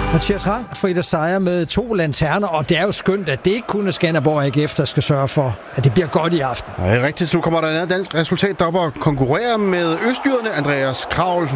Mathias Rang, Frida Seier med 2 lanterner, og det er jo skønt, at det ikke kun er Skanderborg AGF, der skal sørge for, at det bliver godt i aften. Ja, rigtigt. Nu kommer der et andet dansk resultat, der op og konkurrerer med østjyderne. Andreas Kravl.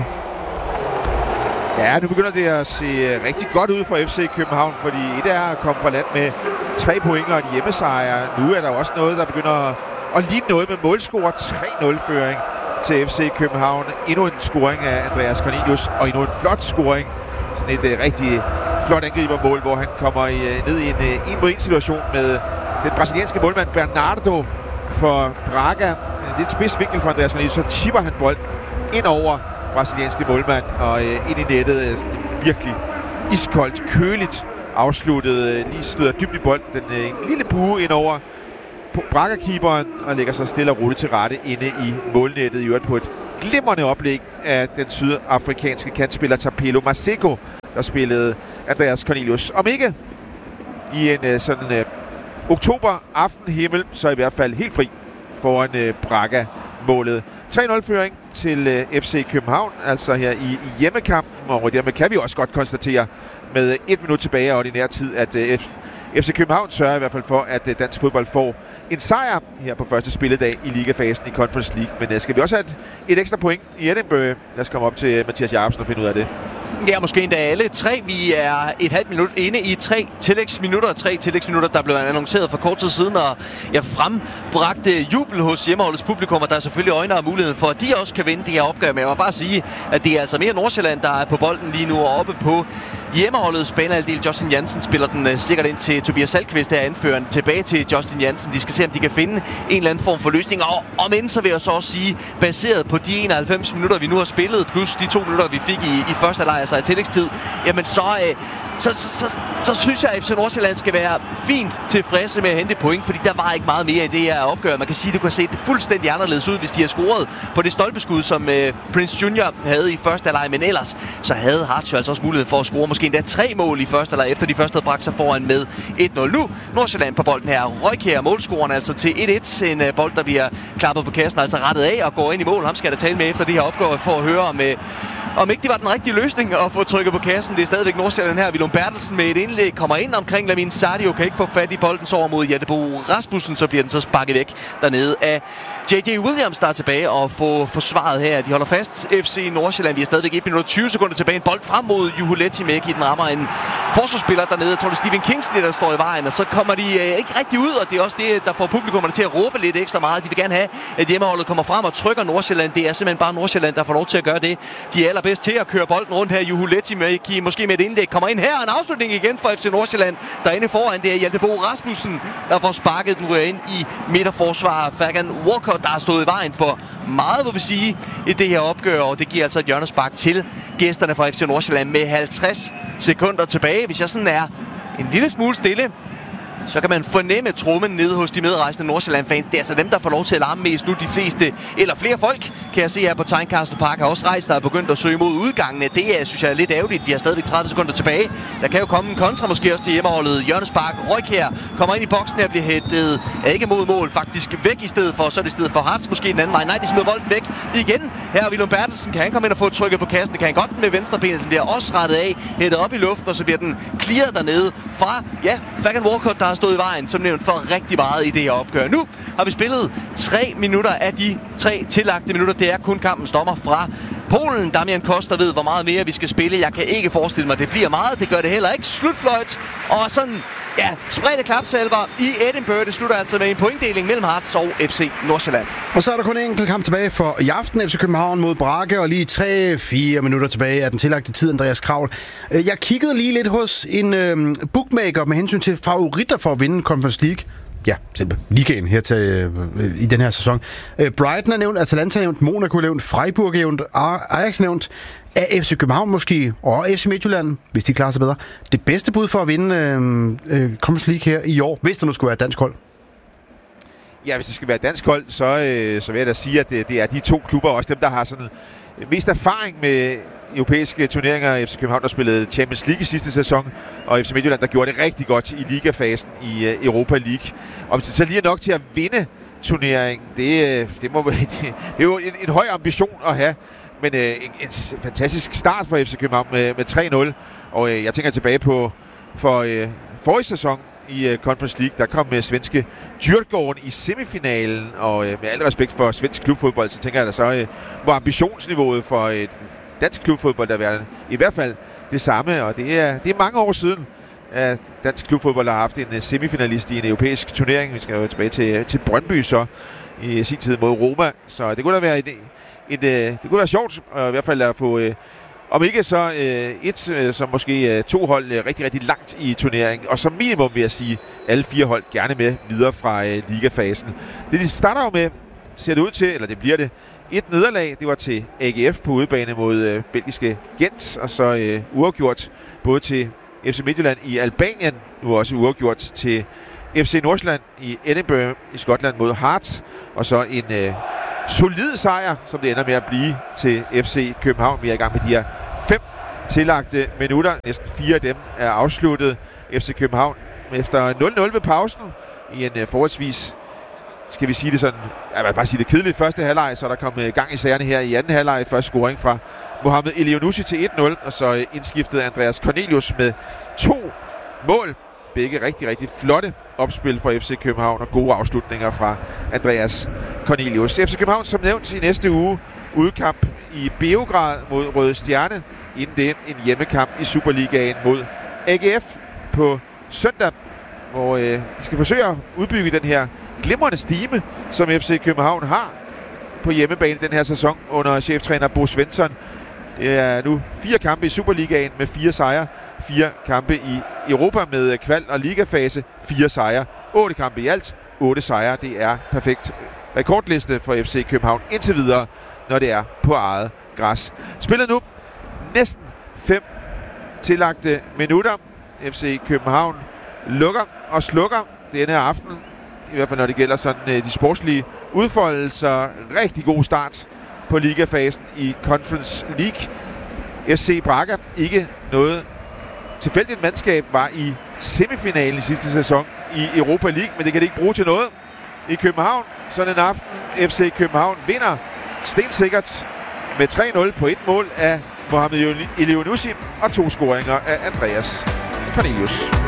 Ja, nu begynder det at se rigtig godt ud for FC København, fordi et er at komme fra land med 3 point og et hjemmesejr. Nu er der også noget, der begynder at ligne noget med målscore. 3-0-føring til FC København. Endnu en scoring af Andreas Cornelius, og endnu en flot scoring. Sådan et rigtig flot angribermål, hvor han kommer ned i en 1-mod-1 situation med den brasilianske målmand Bernardo for Braga. En lidt spids vinkel for Andreas Cornelius, så chipper han bolden ind over brasilianske målmand og ind i nettet. Virkelig iskoldt, køligt afsluttet. Lige støder dybt i bolden. En lille bue ind over Braga-keeperen og lægger sig stille og roligt til rette inde i målnettet. I øvrigt på et glimrende oplæg af den sydafrikanske kantspiller Tapelo Maseko, der spillede Andreas Cornelius. Om ikke i en sådan oktober-aftenhimmel, så i hvert fald helt fri foran Braga-målet. 3-0-føring til FC København, altså her i hjemmekampen, og dermed kan vi også godt konstatere med 1 minut tilbage af ordinær tid, at FC København sørger i hvert fald for, at dansk fodbold får en sejr her på første spilledag i ligafasen i Conference League. Men skal vi også have et ekstra point i Edinburgh? Lad os komme op til Mathias Jacobsen og finde ud af det. Ja, måske endda alle 3. Vi er et halvt minut inde i 3 tillægsminutter. 3 tillægsminutter, der blev annonceret for kort tid siden, og jeg frembragte jubel hos hjemmeholdets publikum, og der er selvfølgelig øjne og mulighed for, at de også kan vinde det her opgør. Men jeg må bare sige, at det er altså mere Nordsjælland, der er på bolden lige nu, og oppe på hjemmeholdets banehalvdel. Justin Jansen spiller den sikkert ind til Tobias Salkvist, der er anføreren, tilbage til Justin Jansen. De skal se, om de kan finde en eller anden form for løsning. Og om end så vil jeg så også sige, baseret på de 91 minutter, vi nu har spillet, plus de 2 minutter, vi fik i første halvleg, altså i tillægstid, jamen så synes jeg, at FC Nordsjælland skal være fint tilfredse med at hente point, fordi der var ikke meget mere i det her opgør. Man kan sige, at det kunne have set fuldstændig anderledes ud, hvis de har scoret på det stolpeskud, som Prince Junior havde i første halvleg, men ellers så havde Hartz altså også mulighed for at score måske endda 3 mål i første halvleg, efter de første havde bragt sig foran med 1-0. Nu Nordsjælland på bolden her. Røjkjær målscoren altså til 1-1. En bold, der bliver klappet på kassen, altså rettet af og går ind i mål. Ham skal der tale med efter det her opgør for at høre om ikke det var den rigtige løsning at få trykket på kassen. Det er stadigvæk Nordsjælland her. Willum Bertelsen med et indlæg kommer ind omkring Lamin Sadio, kan ikke få fat i bolden, så over mod Jantebo Rasmussen, så bliver den så sparket væk dernede af J.J. Williams, der er tilbage og få forsvaret her. De holder fast FC Nordsjælland. Vi er stadigvæk 1 minut og 20 sekunder tilbage. En bold frem mod Juho Lehtimoki. Den rammer en forsvarsspiller dernede. Jeg tror, det er Stephen Kingsley, der står i vejen. Og så kommer de ikke rigtig ud, og det er også det, der får publikummerne til at råbe lidt ekstra meget. De vil gerne have, at hjemmeholdet kommer frem og trykker Nordsjælland. Det er simpelthen bare Nordsjælland, der får lov til at gøre det. De er allerbedst til at køre bolden rundt her. Juho Lehtimoki måske med et indlæg kommer ind her. En afslutning igen for FC Nordsjælland. Derinde foran, det er Jantebo Rasmussen, der får sparket den ind i midterforsvar. Fagan Walcott, der har stået i vejen for meget, vil vi sige, i det her opgør. Og det giver altså et hjørnespark til gæsterne fra FC Nordsjælland med 50 sekunder tilbage. Hvis jeg sådan er en lille smule stille, så kan man fornemme trummen nede hos de medrejsende Nordsjælland-fans. Det er altså dem, der får lov til at larme mest nu. De fleste, eller flere folk, kan jeg se her på Tynecastle Park, har også rejst sig og begyndt at søge mod udgangene. Det er, synes jeg, er lidt ærgerligt. Vi har stadigvæk 30 sekunder tilbage. Der kan jo komme en kontra måske også til hjemmeholdet. Hjørnespark, Røjkjær kommer ind i boksen her, bliver hættet ikke mod mål, faktisk væk i stedet for. Så er det i stedet for Hartz måske den anden vej. Nej, de smider bolden væk igen. Her er Willum Bertelsen. Kan han komme ind og få trykket på kassen? Det kan han godt med venstrebenet. Den bliver også rettet af, hættet op i luften, og så bliver den clearet dernede fra, Fagan Walcott, der har stået i vejen, som nævnt, for rigtig meget i det her opgør. Nu har vi spillet 3 minutter af de 3 tillagte minutter. Det er kun kampens dommer fra Polen. Damian Koster ved, hvor meget mere vi skal spille. Jeg kan ikke forestille mig, at det bliver meget. Det gør det heller ikke. Slutfløjt og sådan, spredte klapsalver i Edinburgh. Det slutter altså med en pointdeling mellem Hartz og FC Nordsjælland. Og så er der kun en enkelt kamp tilbage for i aften. FC København mod Braga, og lige 3-4 minutter tilbage af den tillagte tid, Andreas Kravl. Jeg kiggede lige lidt hos en bookmaker med hensyn til favoritter for at vinde Conference League. Ja, ligaen her til, i den her sæson. Brighton er nævnt, Atalanta er nævnt, Monaco er nævnt, Freiburg er nævnt, Ajax er nævnt. Er FC København måske, og FC Midtjylland, hvis de klarer sig bedre, det bedste bud for at vinde Conference League her i år, hvis der nu skulle være et dansk hold? Ja, hvis det skal være et dansk hold, så vil jeg da sige, at det er de 2 klubber, også dem, der har sådan mest erfaring med europæiske turneringer. FC København, der spillede Champions League i sidste sæson, og FC Midtjylland, der gjorde det rigtig godt i ligafasen i Europa League. Om det så lige er nok til at vinde turneringen, det er jo en høj ambition at have, Men en fantastisk start for FC København med 3-0. Og jeg tænker tilbage på forrige sæson i Conference League. Der kom svenske Djurgården i semifinalen. Og med al respekt for svensk klubfodbold, så tænker jeg, at så var ambitionsniveauet for dansk klubfodbold der været i hvert fald det samme. Og det er mange år siden, at dansk klubfodbold har haft en semifinalist i en europæisk turnering. Vi skal jo tilbage til Brøndby så i sin tid mod Roma. Så det kunne da være det kunne være sjovt, og i hvert fald at få, om ikke så så måske 2 hold rigtig, rigtig langt i turneringen. Og som minimum vil jeg sige, alle 4 hold gerne med videre fra ligafasen. Det de starter jo med, ser det ud til, eller det bliver det, et nederlag. Det var til AGF på udebane mod belgiske Gent, og så uafgjort både til FC Midtjylland i Albanien, nu også uafgjort til FC Nordsjælland i Edinburgh i Skotland mod Hearts, og så en solid sejr, som det ender med at blive til FC København. Vi er i gang med de her 5 tillagte minutter. Næsten 4 af dem er afsluttet. FC København efter 0-0 ved pausen i en forholdsvis, skal vi sige det sådan, jeg vil bare sige det kedeligt første halvleg, så der kom gang i sagerne her i anden halvleg. Første scoring fra Mohamed Elyounoussi til 1-0, og så indskiftet Andreas Cornelius med 2 mål. Begge rigtig, rigtig flotte opspil fra FC København og gode afslutninger fra Andreas Cornelius. FC København som nævnt i næste uge udkamp i Beograd mod Røde Stjerne. Inden det en hjemmekamp i Superligaen mod AGF på søndag, hvor de skal forsøge at udbygge den her glimrende stime, som FC København har på hjemmebane den her sæson under cheftræner Bo Svensson. Det er nu 4 kampe i Superligaen med 4 sejre, 4 kampe i Europa med kval- og ligafase, 4 sejre, 8 kampe i alt, 8 sejre. Det er perfekt rekordliste for FC København indtil videre, når det er på eget græs. Spillet nu næsten 5 tillagte minutter. FC København lukker og slukker denne aften, i hvert fald når det gælder sådan de sportslige udfoldelser. Rigtig god start på ligafasen i Conference League. SC Braga, ikke noget tilfældigt mandskab, var i semifinalen i sidste sæson i Europa League, men det kan det ikke bruge til noget i København. Sådan en aften, FC København vinder stensikkert med 3-0 på 1 mål af Mohamed Elyounoussi og 2 scoringer af Andreas Cornelius.